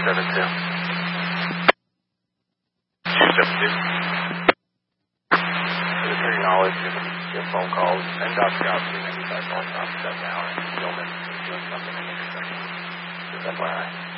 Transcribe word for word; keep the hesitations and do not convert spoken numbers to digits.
seven two. two seven two. For your knowledge, you can get phone calls and Doc Scout two ninety-five North South Step now, and Gilman is doing something in the intersection. Just F Y I.